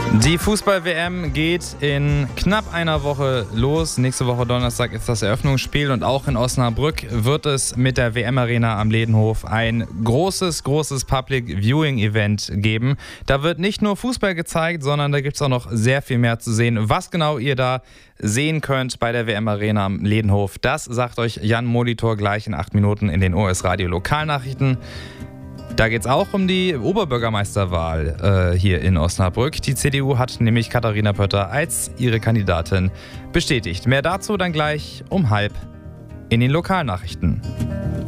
Die Fußball-WM geht in knapp einer Woche los. Nächste Woche Donnerstag ist das Eröffnungsspiel und auch in Osnabrück wird es mit der WM-Arena am Ledenhof ein großes Public-Viewing-Event geben. Da wird nicht nur Fußball gezeigt, sondern da gibt es auch noch sehr viel mehr zu sehen. Was genau ihr da sehen könnt bei der WM-Arena am Ledenhof, das sagt euch Jan Molitor gleich in 8 Minuten in den OS Radio Lokalnachrichten. Da geht es auch um die Oberbürgermeisterwahl hier in Osnabrück. Die CDU hat nämlich Katharina Pötter als ihre Kandidatin bestätigt. Mehr dazu dann gleich um 12:30 in den Lokalnachrichten.